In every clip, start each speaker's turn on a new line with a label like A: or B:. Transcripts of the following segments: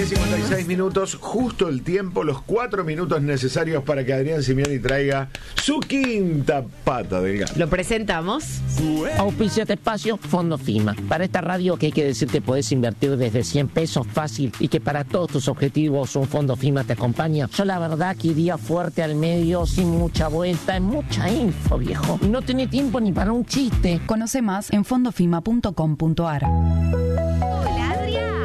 A: 10:56, justo el tiempo, los 4 minutos necesarios para que Adrián Simioni traiga su quinta pata del gato.
B: Lo presentamos.
C: Auspicia este espacio, Fondo FIMA. Para esta radio que hay que decir que podés invertir desde 100 pesos fácil y que para todos tus objetivos un Fondo FIMA te acompaña. Yo la verdad que iría fuerte al medio, sin mucha vuelta, mucha info, viejo. No tenés tiempo ni para un chiste.
D: Conoce más en fondofima.com.ar.
B: Hola, Adrián.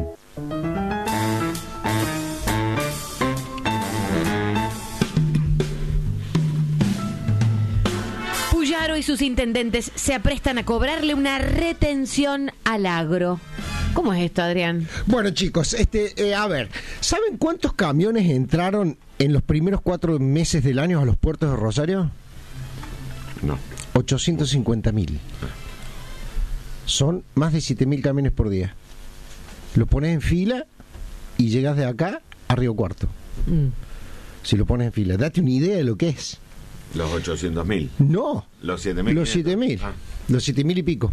B: Puyaro y sus intendentes se aprestan a cobrarle una retención al agro. ¿Cómo es esto, Adrián?
E: Bueno, chicos, a ver, ¿saben cuántos camiones entraron en los primeros 4 meses del año a los puertos de Rosario?
A: No.
E: 850.000. Son más de 7.000 camiones por día. Lo pones en fila y llegas de acá a Río Cuarto. Si lo pones en fila, date una idea de lo que es.
A: Los 800.000.
E: No.
A: Los 7.000.
E: Los 7.000.
A: Ah.
E: Los 7.000 y pico.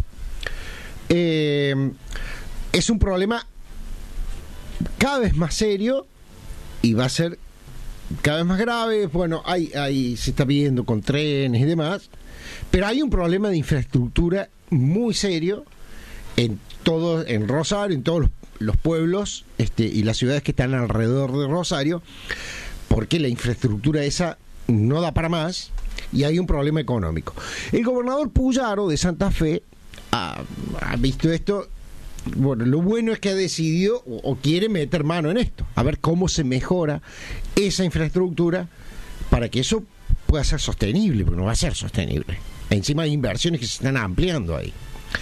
E: Es un problema cada vez más serio y va a ser cada vez más grave. Bueno, se está viendo con trenes y demás, pero hay un problema de infraestructura muy serio en Rosario, en todos los pueblos y las ciudades que están alrededor de Rosario, porque la infraestructura esa no da para más y hay un problema económico. El gobernador Puyaro de Santa Fe ha visto esto. Bueno, lo bueno es que ha decidido o quiere meter mano en esto, a ver cómo se mejora esa infraestructura para que eso pueda ser sostenible, porque no va a ser sostenible. Encima hay inversiones que se están ampliando ahí.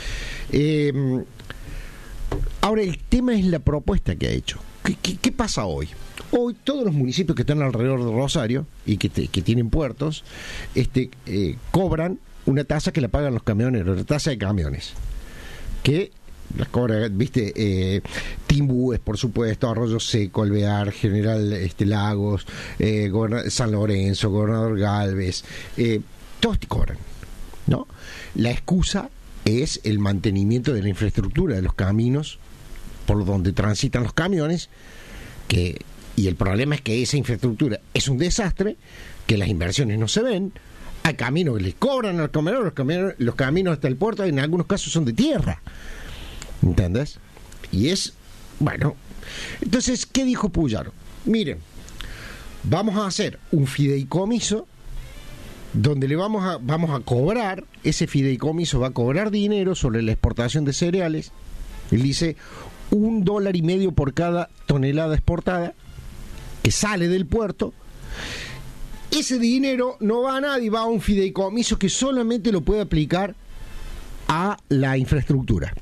E: Ahora, el tema es la propuesta que ha hecho. ¿Qué pasa hoy? Hoy todos los municipios que están alrededor de Rosario y que tienen puertos cobran una tasa que la pagan los camioneros, la tasa de camiones, que las cobra, Timbúes, por supuesto, Arroyo Seco, Alvear, General Lagos, San Lorenzo, Gobernador Galvez, todos te cobran, ¿no? La excusa es el mantenimiento de la infraestructura de los caminos por donde transitan los camiones, y el problema es que esa infraestructura es un desastre, que las inversiones no se ven. Hay caminos que les cobran a los camioneros, los caminos hasta el puerto en algunos casos son de tierra, ¿entendés? Y bueno, entonces, ¿qué dijo Puyaro? Miren, vamos a hacer un fideicomiso donde vamos a cobrar, ese fideicomiso va a cobrar dinero sobre la exportación de cereales. Él dice $1.50 por cada tonelada exportada que sale del puerto. Ese dinero no va a nadie, va a un fideicomiso que solamente lo puede aplicar a la infraestructura.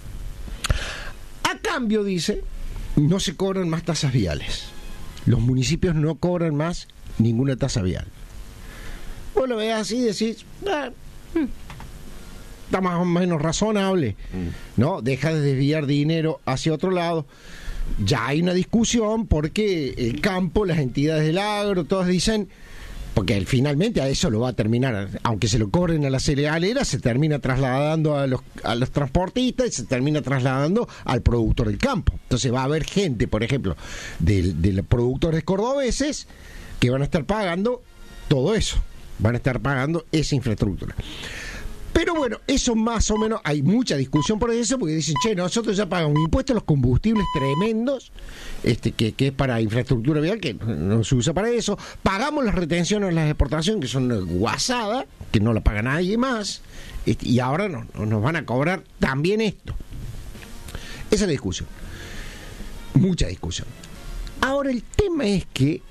E: A cambio, dice, no se cobran más tasas viales. Los municipios no cobran más ninguna tasa vial. Vos lo veas así y decís, está más o menos razonable, ¿no? Deja de desviar dinero hacia otro lado. Ya hay una discusión porque el campo, las entidades del agro, todos dicen, porque finalmente a eso lo va a terminar, aunque se lo cobren a la cerealera, se termina trasladando a los transportistas y se termina trasladando al productor del campo. Entonces va a haber gente, por ejemplo, de los productores cordobeses que van a estar pagando todo eso, van a estar pagando esa infraestructura. Pero bueno, eso más o menos, hay mucha discusión por eso, porque dicen, nosotros ya pagamos un impuesto a los combustibles tremendos, que es para infraestructura vial, que no se usa para eso, pagamos las retenciones de las exportaciones, que son una guasada, que no la paga nadie más, y ahora nos van a cobrar también esto. Esa es la discusión. Mucha discusión. Ahora, el tema es que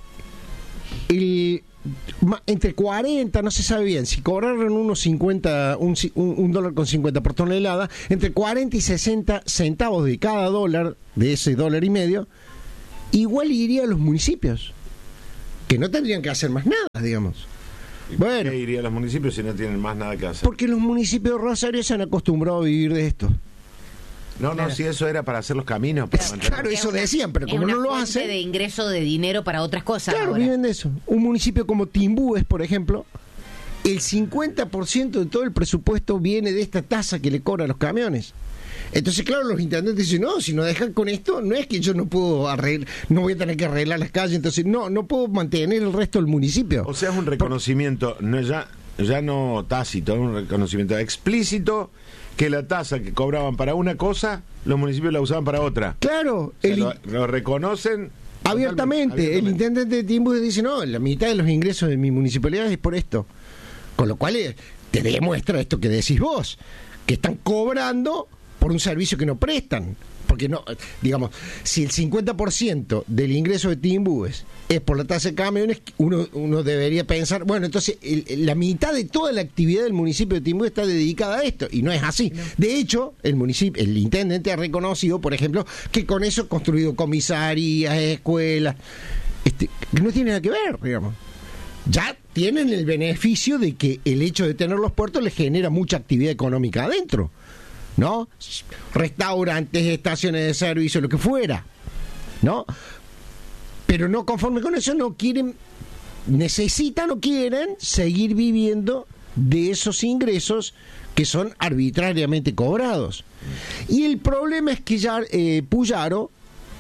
E: entre 40, no se sabe bien, si cobraron unos 50, un $1.50 por tonelada, entre 40 y 60 centavos de cada dólar, de ese $1.50, igual iría a los municipios, que no tendrían que hacer más nada, digamos.
A: ¿Y por qué iría a los municipios si no tienen más nada que hacer?
E: Porque los municipios de Rosario se han acostumbrado a vivir de esto.
A: No, claro. Si eso era para hacer los caminos.
E: Claro, eso decían, pero como no lo hacen.
B: De ingreso de dinero para otras cosas.
E: Claro,
B: ahora
E: viven de eso. Un municipio como Timbúes, por ejemplo, el 50% de todo el presupuesto viene de esta tasa que le cobran los camiones. Entonces, claro, los intendentes dicen, no, si nos dejan con esto, no es que yo no puedo no voy a tener que arreglar las calles, entonces no puedo mantener el resto del municipio.
A: O sea, es un reconocimiento, ya no tácito, es un reconocimiento explícito que la tasa que cobraban para una cosa, los municipios la usaban para otra.
E: Claro,
A: O sea, lo reconocen
E: abiertamente. El intendente de Timbúes dice, no, la mitad de los ingresos de mi municipalidad es por esto. Con lo cual te demuestra esto que decís vos, que están cobrando por un servicio que no prestan. Porque no, digamos, si el 50% del ingreso de Timbúes es por la tasa de camiones, uno debería pensar, bueno, entonces la mitad de toda la actividad del municipio de Timbúes está dedicada a esto, y no es así. No. De hecho, el intendente ha reconocido, por ejemplo, que con eso ha construido comisarías, escuelas, que no tiene nada que ver, digamos. Ya tienen el beneficio de que el hecho de tener los puertos les genera mucha actividad económica adentro, ¿no? Restaurantes, estaciones de servicio, lo que fuera, ¿no? Pero no conforme con eso, no quieren seguir viviendo de esos ingresos que son arbitrariamente cobrados. Y el problema es que ya Puyaro,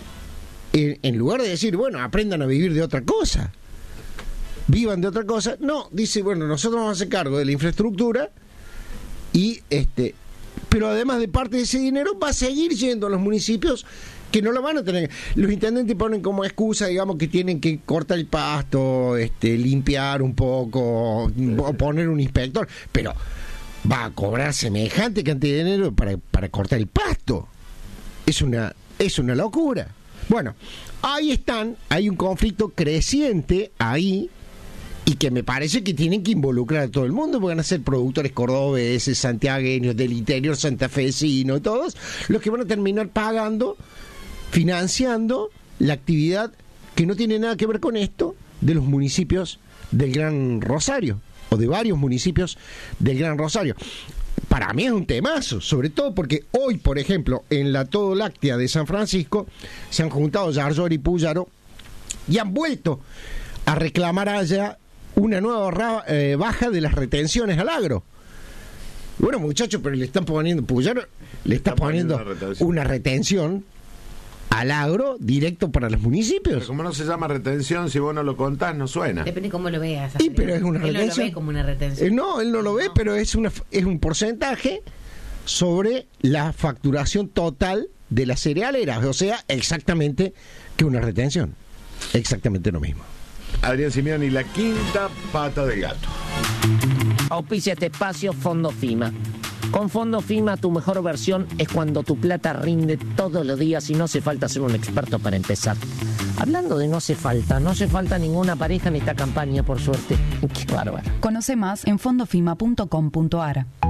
E: en lugar de decir, bueno, aprendan a vivir de otra cosa, vivan de otra cosa, no, dice, bueno, nosotros vamos a hacer cargo de la infraestructura y pero además de parte de ese dinero va a seguir yendo a los municipios que no lo van a tener. Los intendentes ponen como excusa, digamos, que tienen que cortar el pasto, limpiar un poco, o poner un inspector, pero va a cobrar semejante cantidad de dinero para cortar el pasto. Es una locura. Bueno, hay un conflicto creciente ahí, y que me parece que tienen que involucrar a todo el mundo, porque van a ser productores cordobeses, santiagueños, del interior santafesino, todos los que van a terminar pagando, financiando la actividad que no tiene nada que ver con esto de los municipios del Gran Rosario, o de varios municipios del Gran Rosario. Para mí es un temazo, sobre todo porque hoy, por ejemplo, en la Todo Láctea de San Francisco se han juntado Yarlor y Puyaro y han vuelto a reclamar allá una nueva baja de las retenciones al agro. Bueno, muchachos, pero le están poniendo, Puyaro le está poniendo una retención al agro directo para los municipios.
A: Pero como no se llama retención, si vos no lo contás, no suena.
B: Depende cómo lo veas.
E: Sí, pero es una retención.
B: Él no lo ve como una retención.
E: No, él no lo ve, pero es un porcentaje sobre la facturación total de las cerealeras. O sea, exactamente que una retención. Exactamente lo mismo.
A: Adrián Simioni, la quinta pata del gato.
C: Auspicia este espacio Fondo FIMA. Con Fondo FIMA tu mejor versión es cuando tu plata rinde todos los días y no hace falta ser un experto para empezar. Hablando de no hace falta ninguna pareja en esta campaña, por suerte. Qué bárbaro.
D: Conoce más en fondofima.com.ar.